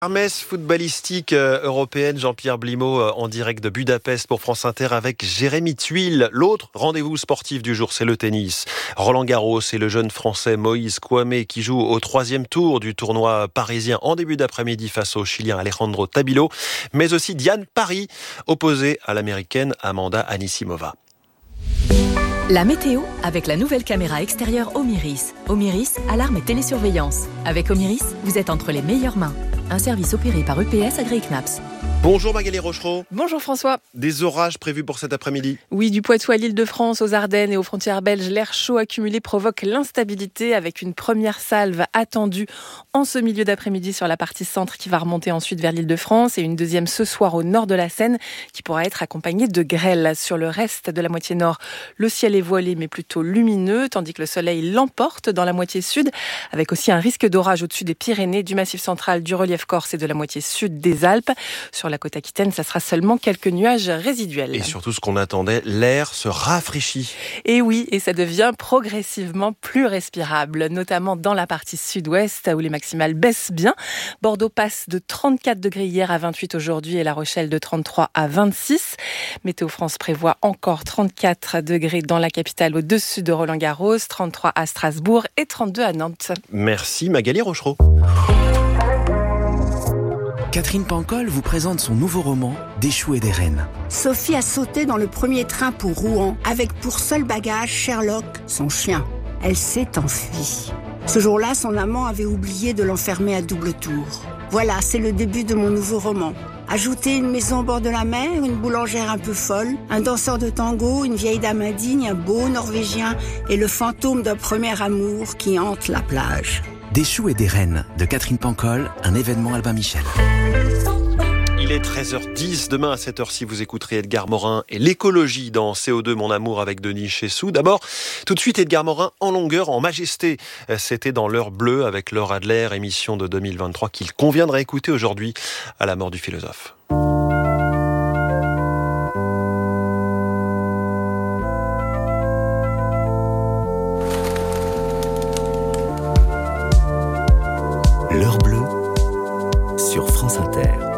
Messe footballistique européenne, Jean-Pierre Blimaud en direct de Budapest pour France Inter avec Jérémy Thuil. L'autre rendez-vous sportif du jour, c'est le tennis. Roland Garros et le jeune français Moïse Kouamé qui joue au 3e tour du tournoi parisien en début d'après-midi face au Chilien Alejandro Tabilo, mais aussi Diane Paris, opposée à l'américaine Amanda Anisimova. La météo avec la nouvelle caméra extérieure Omiris. Omiris, alarme et télésurveillance. Avec Omiris, vous êtes entre les meilleures mains. Un service opéré par EPS agréé CNAPS. Bonjour Magali Rochereau. Bonjour François. Des orages prévus pour cet après-midi? Oui, du Poitou à l'Île-de-France, aux Ardennes et aux frontières belges, l'air chaud accumulé provoque l'instabilité avec une première salve attendue en ce milieu d'après-midi sur la partie centre qui va remonter ensuite vers l'Île-de-France et une deuxième ce soir au nord de la Seine qui pourra être accompagnée de grêle. Sur le reste de la moitié nord, le ciel est voilé mais plutôt lumineux tandis que le soleil l'emporte dans la moitié sud avec aussi un risque d'orage au-dessus des Pyrénées, du Massif central, du relief corse et de la moitié sud des Alpes. Sur la côte aquitaine, ça sera seulement quelques nuages résiduels. Et surtout, ce qu'on attendait, l'air se rafraîchit. Et oui, et ça devient progressivement plus respirable, notamment dans la partie sud-ouest où les maximales baissent bien. Bordeaux passe de 34 degrés hier à 28 aujourd'hui et La Rochelle de 33 à 26. Météo France prévoit encore 34 degrés dans la capitale au-dessus de Roland-Garros, 33 à Strasbourg et 32 à Nantes. Merci Magali Rochereau. Catherine Pancol vous présente son nouveau roman « Des choux et des reines ». Sophie a sauté dans le premier train pour Rouen, avec pour seul bagage Sherlock, son chien. Elle s'est enfuie. Ce jour-là, son amant avait oublié de l'enfermer à double tour. Voilà, c'est le début de mon nouveau roman. Ajoutez une maison au bord de la mer, une boulangère un peu folle, un danseur de tango, une vieille dame indigne, un beau Norvégien et le fantôme d'un premier amour qui hante la plage. Des choux et des reines de Catherine Pancol, un événement Albin Michel. Il est 13h10, demain à cette heure-ci vous écouterez Edgar Morin et l'écologie dans CO2 Mon Amour avec Denis Chessou. D'abord, tout de suite Edgar Morin en longueur, en majesté. C'était dans l'heure bleue avec Laure Adler, émission de 2023 qu'il conviendrait écouter aujourd'hui à la mort du philosophe. L'heure bleue sur France Inter.